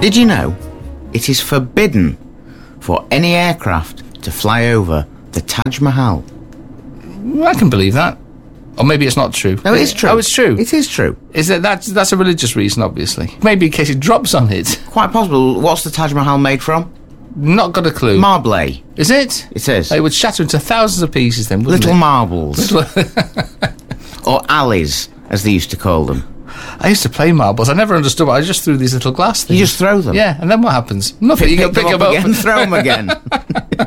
Did you know it is forbidden for any aircraft to fly over the Taj Mahal? I can believe that. Or maybe it's not true. No, it is true. Oh, it's true. It is true. Is that's a religious reason, obviously. Maybe in case it drops on it. Quite possible. What's the Taj Mahal made from? Not got a clue. Marble. Is it? It is. It would shatter into thousands of pieces then, wouldn't Little it? marbles. Or alleys, as they used to call them. I used to play marbles. I never understood why. I just threw these little glass things. You just throw them. Yeah, and then what happens? Nothing. You can pick them up again, throw them again.